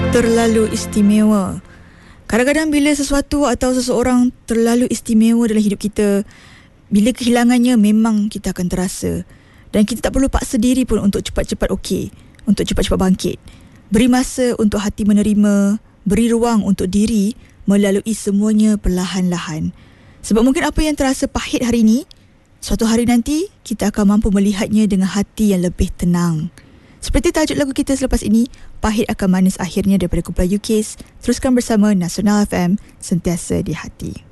Terlalu istimewa. Kadang-kadang bila sesuatu atau seseorang terlalu istimewa dalam hidup kita, bila kehilangannya memang kita akan terasa. Dan kita tak perlu paksa diri pun untuk cepat-cepat okey, untuk cepat-cepat bangkit. Beri masa untuk hati menerima, beri ruang untuk diri melalui semuanya perlahan-lahan. Sebab mungkin apa yang terasa pahit hari ini, suatu hari nanti kita akan mampu melihatnya dengan hati yang lebih tenang. Seperti tajuk lagu kita selepas ini, Pahit Akan Manis Akhirnya, daripada kumpulan UKIS. Teruskan bersama Nasional FM, sentiasa di hati.